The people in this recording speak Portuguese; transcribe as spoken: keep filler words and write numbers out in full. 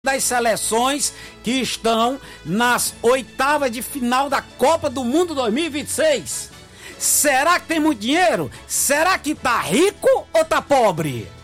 das seleções que estão nas oitavas de final da Copa do Mundo dois mil e vinte e seis. Será que tem muito dinheiro? Será que tá rico ou tá pobre?